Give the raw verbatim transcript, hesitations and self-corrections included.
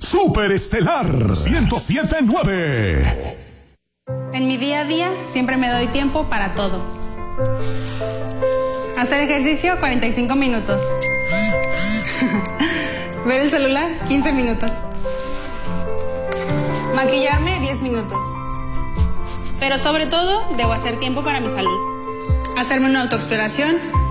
Super Estelar ciento siete punto nueve. En mi día a día siempre me doy tiempo para todo. Hacer ejercicio cuarenta y cinco minutos. Ver el celular quince minutos. Maquillarme diez minutos. Pero sobre todo debo hacer tiempo para mi salud. Hacerme una autoexploración